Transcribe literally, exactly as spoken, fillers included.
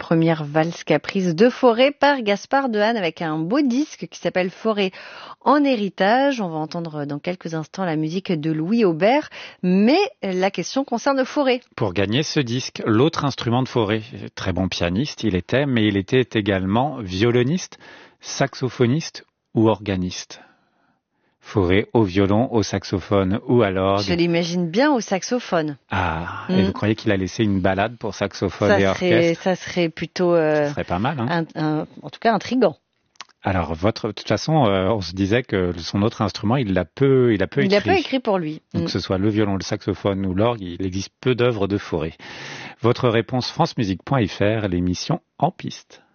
première valse caprice de Fauré par Gaspard Dehaene avec un beau disque qui s'appelle Fauré en héritage. On va entendre dans quelques instants la musique de Louis Aubert, mais la question concerne Fauré. Pour gagner ce disque, l'autre instrument de Fauré, très bon pianiste il était, mais il était également violoniste, saxophoniste ou organiste. Fauré au violon, au saxophone ou à l'orgue. Je l'imagine bien au saxophone. Ah, et mmh. vous croyez qu'il a laissé une balade pour saxophone ça et serait, orchestre? Ça serait plutôt... Euh, ça serait pas mal, hein un, un, en tout cas intriguant. Alors, votre, de toute façon, euh, on se disait que son autre instrument, il l'a peu, il a peu il écrit. Il a peu écrit pour lui. Donc, mmh. que ce soit le violon, le saxophone ou l'orgue, il existe peu d'œuvres de Fauré. Votre réponse francemusique point f r, l'émission En Piste.